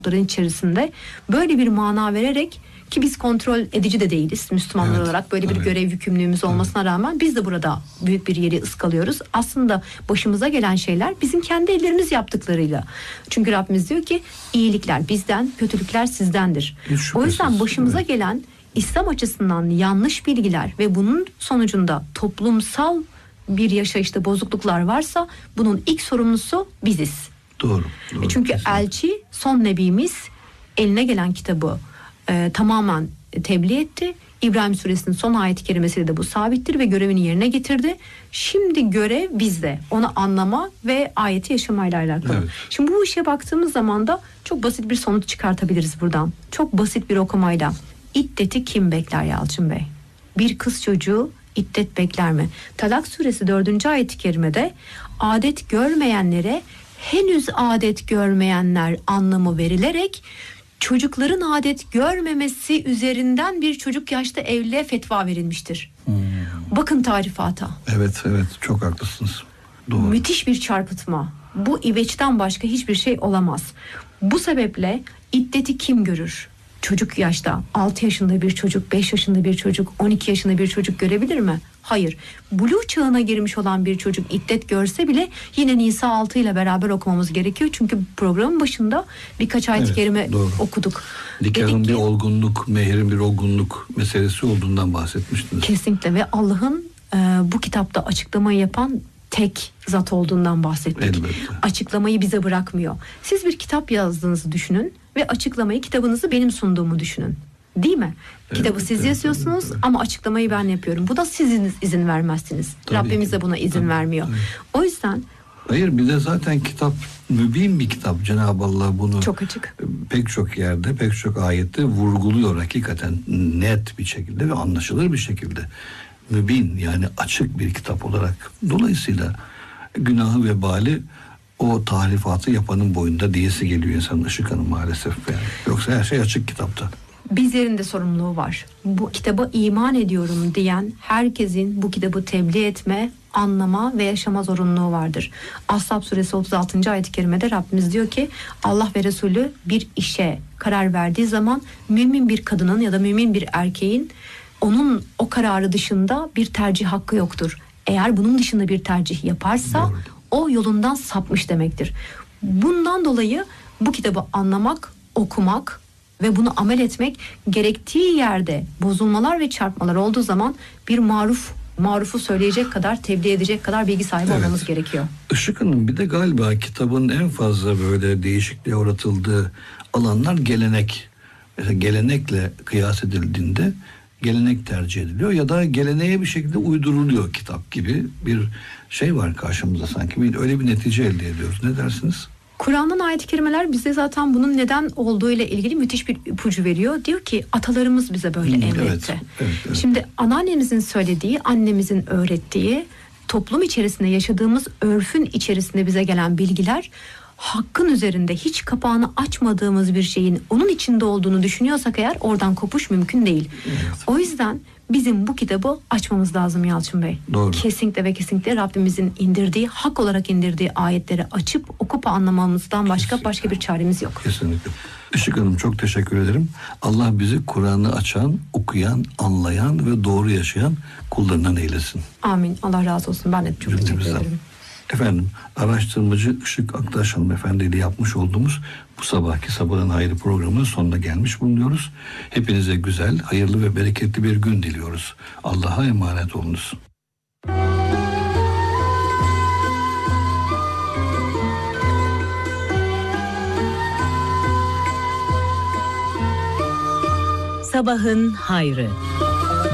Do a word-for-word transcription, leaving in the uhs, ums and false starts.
içerisinde böyle bir mana vererek, ki biz kontrol edici de değiliz Müslümanlar evet, olarak, böyle bir evet. görev yükümlülüğümüz olmasına evet. rağmen biz de burada büyük bir yeri ıskalıyoruz. Aslında başımıza gelen şeyler bizim kendi ellerimiz yaptıklarıyla. Çünkü Rabbimiz diyor ki iyilikler bizden, kötülükler sizdendir. O yüzden başımıza evet. gelen İslam açısından yanlış bilgiler ve bunun sonucunda toplumsal bir yaşayışta bozukluklar varsa bunun ilk sorumlusu biziz. Doğru. doğru Çünkü kesinlikle. Elçi, son nebimiz eline gelen kitabı e, tamamen tebliğ etti. İbrahim Suresinin son ayet-i kerimesiyle de bu sabittir ve görevini yerine getirdi. Şimdi görev bizde. Onu anlama ve ayeti yaşamayla alakalı. Evet. Şimdi bu işe baktığımız zaman da çok basit bir sonuç çıkartabiliriz buradan. Çok basit bir okumayla. İddeti kim bekler Yalçın Bey? Bir kız çocuğu iddet bekler mi? Talak Suresi dördüncü ayet-i kerimede adet görmeyenlere henüz adet görmeyenler anlamı verilerek çocukların adet görmemesi üzerinden bir çocuk yaşta evliliğe fetva verilmiştir. Hmm. Bakın tarifata. Evet evet çok haklısınız. Doğru. Müthiş bir çarpıtma. Bu iveçten başka hiçbir şey olamaz. Bu sebeple iddeti kim görür? Çocuk yaşta altı yaşında bir çocuk, beş yaşında bir çocuk, on iki yaşında bir çocuk görebilir mi? Hayır. Buluğ çağına girmiş olan bir çocuk iddet görse bile yine Nisa altı ile beraber okumamız gerekiyor. Çünkü programın başında birkaç ayet-i evet, kerime doğru. okuduk. Nikahın bir olgunluk, mehirin bir olgunluk meselesi olduğundan bahsetmiştiniz. Kesinlikle ve Allah'ın e, bu kitapta açıklamayı yapan tek zat olduğundan bahsettik. Elbette. Açıklamayı bize bırakmıyor. Siz bir kitap yazdığınızı düşünün ve açıklamayı, kitabınızı benim sunduğumu düşünün. Değil mi? Evet, Kitabı siz evet, yazıyorsunuz evet. ama açıklamayı ben yapıyorum. Bu da sizin izin vermezsiniz. Tabii Rabbimiz ki. de buna izin tabii, vermiyor. Tabii. O yüzden... Hayır, bir de zaten kitap mübin bir kitap. Cenab-ı Allah bunu çok açık. Pek çok yerde, pek çok ayette vurguluyor hakikaten net bir şekilde ve anlaşılır bir şekilde. Mübin, yani açık bir kitap olarak. Dolayısıyla günahı vebali o tarifatı yapanın boyunda diyesi geliyor insanın, Işık Hanım, maalesef. Yani. Yoksa her şey açık kitapta. Bizlerin de sorumluluğu var. Bu kitaba iman ediyorum diyen herkesin bu kitabı tebliğ etme, anlama ve yaşama zorunluluğu vardır. Ashab Suresi otuz altıncı ayet-i kerimede Rabbimiz diyor ki Allah ve Resulü bir işe karar verdiği zaman mümin bir kadının ya da mümin bir erkeğin onun o kararı dışında bir tercih hakkı yoktur. Eğer bunun dışında bir tercih yaparsa doğru. o yolundan sapmış demektir. Bundan dolayı bu kitabı anlamak, okumak ve bunu amel etmek, gerektiği yerde bozulmalar ve çarpmalar olduğu zaman bir maruf, marufu söyleyecek kadar, tebliğ edecek kadar bilgi sahibi evet. olmamız gerekiyor. Işık Hanım, bir de galiba kitabın en fazla böyle değişikliğe uğratıldığı alanlar gelenek. Mesela gelenekle kıyas edildiğinde gelenek tercih ediliyor ya da geleneğe bir şekilde uyduruluyor kitap gibi bir şey var karşımıza sanki. Öyle bir netice elde ediyoruz. Ne dersiniz? Kur'an'dan ayet-i kerimeler bize zaten bunun neden olduğu ile ilgili müthiş bir ipucu veriyor. Diyor ki atalarımız bize böyle hmm, emretti. Evet, evet, evet. Şimdi anneannemizin söylediği, annemizin öğrettiği, toplum içerisinde yaşadığımız örfün içerisinde bize gelen bilgiler, hakkın üzerinde hiç kapağını açmadığımız bir şeyin onun içinde olduğunu düşünüyorsak eğer oradan kopuş mümkün değil. Evet. O yüzden bizim bu kitabı açmamız lazım Yalçın Bey. Doğru. Kesinlikle ve kesinlikle Rabbimizin indirdiği, hak olarak indirdiği ayetleri açıp okup anlamamızdan başka kesinlikle. başka bir çaremiz yok. Kesinlikle. Işık Hanım, çok teşekkür ederim. Allah bizi Kur'an'ı açan, okuyan, anlayan ve doğru yaşayan kullarından eylesin. Amin. Allah razı olsun. Ben de çok teşekkür ederim. Efendim, araştırmacı Işık Aktaş Hanımefendi ile yapmış olduğumuz bu sabahki Sabahın Hayrı programının sonuna gelmiş bulunuyoruz. Hepinize güzel, hayırlı ve bereketli bir gün diliyoruz. Allah'a emanet olunuz. Sabahın Hayrı.